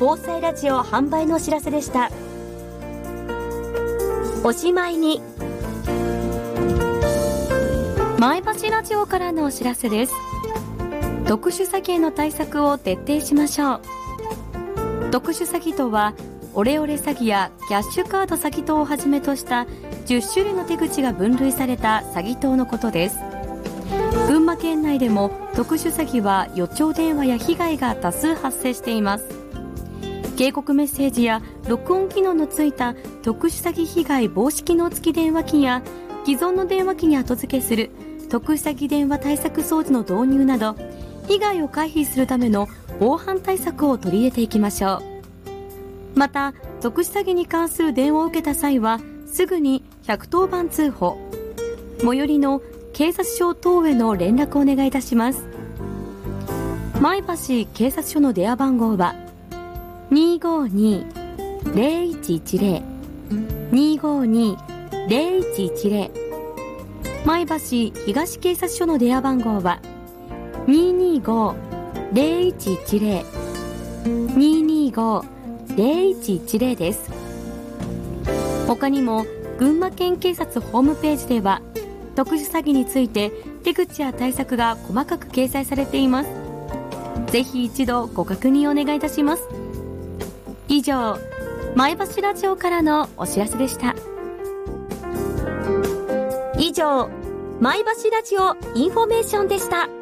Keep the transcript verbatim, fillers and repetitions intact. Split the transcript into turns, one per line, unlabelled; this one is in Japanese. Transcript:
防災ラジオ販売のお知らせでした。おしまいに前橋ラジオからのお知らせです。特殊詐欺への対策を徹底しましょう。特殊詐欺とはオレオレ詐欺やキャッシュカード詐欺等をはじめとしたじゅっしゅるいの手口が分類された詐欺等のことです。群馬県内でも特殊詐欺は予兆電話や被害が多数発生しています。警告メッセージや録音機能のついた特殊詐欺被害防止機能付き電話機や既存の電話機に後付けする特殊詐欺電話対策装置の導入など、被害を回避するための防犯対策を取り入れていきましょう。また、特殊詐欺に関する電話を受けた際はすぐにひゃくとおばん通報、最寄りの警察署等への連絡をお願いいたします。前橋警察署の電話番号は にーごーにー ゼロいちいちゼロ にーごーにー ゼロいちいちゼロ、前橋東警察署の電話番号は にーにーごー ゼロいちいちゼロ にーにーごー ゼロいちいちゼロ です。他にも群馬県警察ホームページでは特殊詐欺について手口や対策が細かく掲載されています。ぜひ一度ご確認お願いいたします。以上、前橋ラジオからのお知らせでした。以上、前橋ラジオインフォメーションでした。